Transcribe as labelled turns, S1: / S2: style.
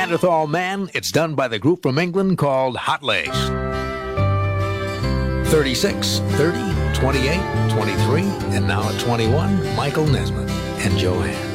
S1: Neanderthal Man. It's done by the group from England called Hot Legs. 36, 30, 28, 23, and now at 21, Michael Nesmith and Joanne.